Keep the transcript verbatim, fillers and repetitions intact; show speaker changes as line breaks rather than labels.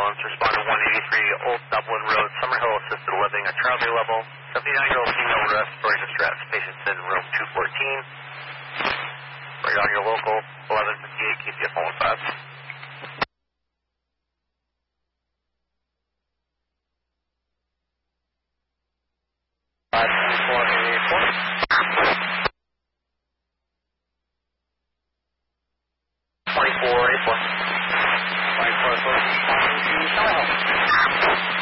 ambulance. Respond to one eighty-three Old Dublin Road, Summerhill, assisted living at Charlie level. seventy-nine-year-old female with respiratory distress. Patient's in room two fourteen. Right on your local, eleven fifty-eight, K T F one five. five four eight four. twenty-four eighty-four. twenty-four eighty-four.